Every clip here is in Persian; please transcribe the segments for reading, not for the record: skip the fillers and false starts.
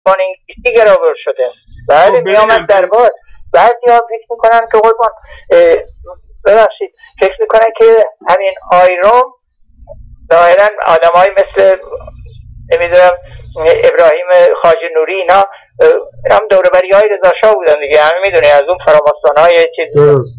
انگلیسی گرابر شده. بله میامد دربار. بعضی ها فکر میکنن که قربان ببخشید فکر میکنن که همین آیروم ظاهرا آدم های مثل نمیدونم ابراهیم خواجه نوری اینا هم دوربری های رضا شاه بودن دیگه، همه میدونی از اون فراماسون های چیز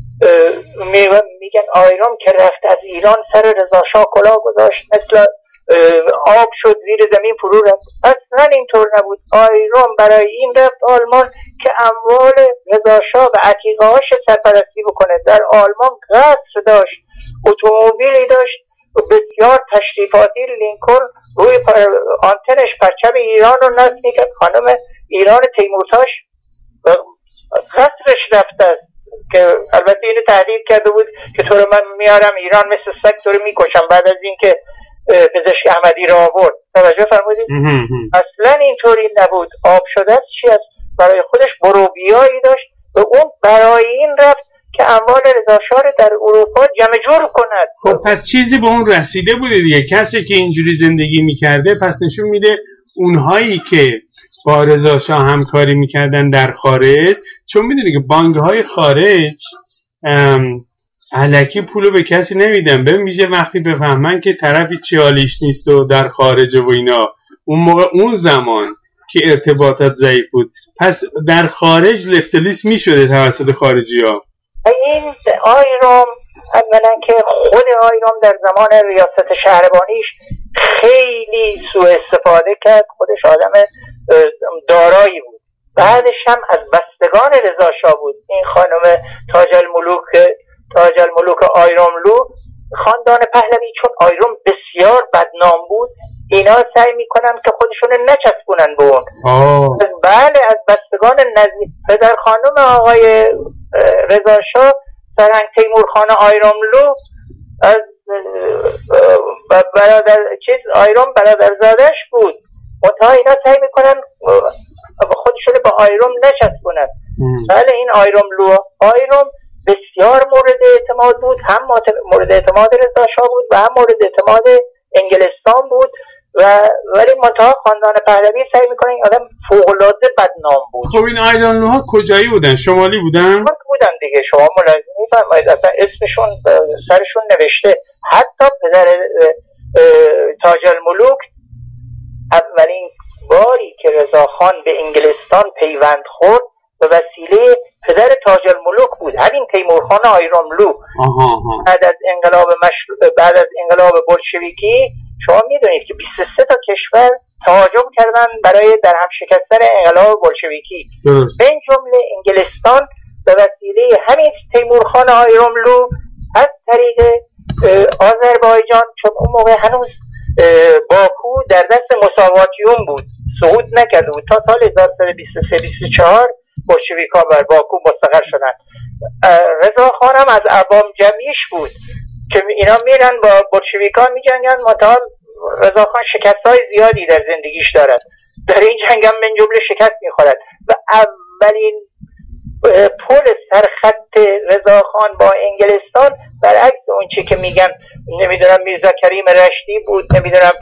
میگن آیروم که رفت از ایران سر رضا شاه کلاه گذاشت مثل آب شد زیر زمین فرو رفت. اصلا اینطور نبود. آیروم برای این رفت آلمان که اموال رضا شاه و عتیقه هاش سرپرستی بکنه. در آلمان قصر داشت، اتومبیلی داشت، بسیار تشریفاتی. لینکلن روی آنتنش پرچم ایران رو نصب میکرد. خانم ایران تیمورتاش قصرش رفته است که البته اینو تهدید کرده بود که تو رو من میارم ایران مثل سگ تو رو میکشم بعد از اینکه پزشک احمدی را آورد. توجه فرمودید؟ اصلا اینطوری نبود. آب شده است چی است؟ برای خودش بروبیایی داشت و اون برای این رفت که اموال رضا شاه در اروپا جمع جور کند. خب پس چیزی به اون رسیده بوده دیگه. کسی که اینجوری زندگی میکرده پس نشون میده اونهایی که با رضا شاه همکاری میکردن در خارج، چون میدونی که بانک‌های خارج الکی پولو به کسی نمیدن. ببین میشه وقتی بفهمن که طرفی چیالیش نیست و در خارجه و اینا، اون موقع اون زمان که ارتباطات ضعیف بود، پس در خارج لفتلیس میشده توسط خارجی ها. این آیروم اولا که خود آیروم در زمان ریاست شهربانیش خیلی سوء استفاده کرد. خودش آدم دارایی بود. بعدش هم از بستگان رضا شاه بود. این خانم تاج الملوک آیروملو، خاندان پهلوی، چون آیروم بسیار بدنام بود اینا سعی میکنن که خودشون نچسبونن به اون. بله از بستگان نزدیک پدر خانم آقای رضا شاه سرهنگ تیمور خان آیروملو از برادر آیروم برادرزادش بود. منتها اینا سعی میکنن خودشون با آیروم نچسبونن. بله این آیروم بسیار مورد اعتماد بود. هم مورد اعتماد رضا شاه بود و هم مورد اعتماد انگلستان بود ولی منتها خاندان پهلوی سعی میکنن این آدم فوق‌العاده بدنام بود. خب این آیروملوها کجایی بودن؟ شمالی بودن دیگه. شما ملاحظه می‌فرمایید اصلا اسمشون سرشون نوشته. حتی پدر تاج الملوک اولین باری که رضاخان به انگلستان پیوند خورد به وسیله پدر تاج الملوک بود، همین تیمورخان آیروملو. بعد از انقلاب بولشویکی شما میدونید که 23 تا کشور تهاجم کردن برای در هم شکستن انقلاب بولشویکی، به این جمله انگلستان به وسیله همین تیمورخان آیروملو از طریق آذربایجان، چون اون موقع هنوز باکو در دست مساواتیون بود، صعود نکرده بود تا سال 1323-24 بولشویک‌ها بر باکو مستقر شدن. رضا خان هم از عوام جمعیش بود که اینا میرن با بولشویک‌ها میجنگن. منتها رضا خان شکست‌های زیادی در زندگیش دارد، در این جنگ هم من جمله شکست میخورد و اولین پل سرخط رضا خان با انگلستان برعکس اون چی که میگن نمیدونم میرزا کریم رشدی بود، نمیدونم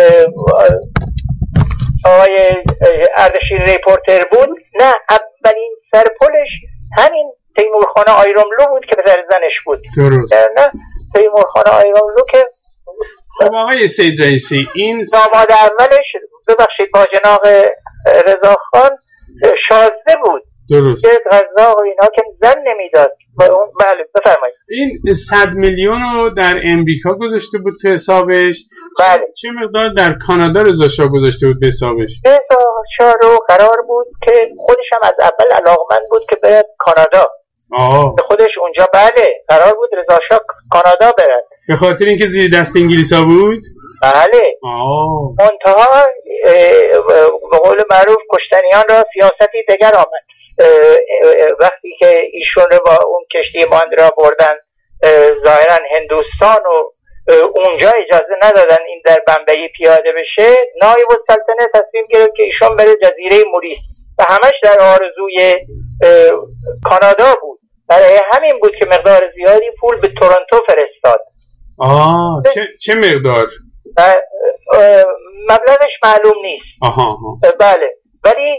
آقای اردشیر ریپورتر بود، نه اولین سرپلش همین تیمورخان آیروملو بود که پدر زنش بود. درست. نه تیمورخان آیروملو که خب آقای سید رئیسی این داماد اولش ببخشید با جناق رضا خان شازده بود. درست. که غذا و اینا که زن نمیداد. بله بفرمایید. این 100 میلیون رو در امریکا گذاشته بود تو حسابش. بله. چه مقدار در کانادا رضا شاه گذاشته بود به حسابش؟ رضا شاه رو قرار بود که خودش هم از اول علاقمند بود که بره کانادا. خودش اونجا بله قرار بود رضا شاه کانادا بره. به خاطر اینکه زیر دست انگلیسا بود؟ بله. منتها به قول معروف کشتنیان را سیاستی دگر آمد. وقتی که ایشون رو با اون کشتی ماندرا بردن ظاهرا هندوستان و اونجا اجازه ندادن این در بمبئی پیاده بشه، نایب السلطنه تصمیم گرفت که ایشون بره جزیره موریس و همش در آرزوی کانادا بود. برای همین بود که مقدار زیادی پول به تورنتو فرستاد. چه مقدار؟ مبلغش معلوم نیست. آها. بله ولی